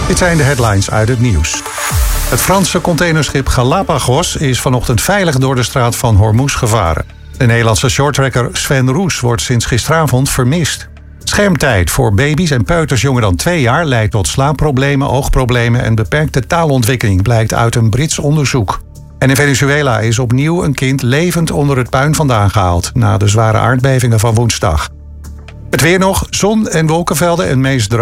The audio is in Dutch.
Dit zijn de headlines uit het nieuws. Het Franse containerschip Galapagos is vanochtend veilig door de straat van Hormuz gevaren. De Nederlandse shorttracker Sven Roes wordt sinds gisteravond vermist. Schermtijd voor baby's en peuters jonger dan 2 jaar leidt tot slaapproblemen, oogproblemen en beperkte taalontwikkeling, blijkt uit een Brits onderzoek. En in Venezuela is opnieuw een kind levend onder het puin vandaan gehaald na de zware aardbevingen van woensdag. Het weer nog, zon en wolkenvelden en meest droog.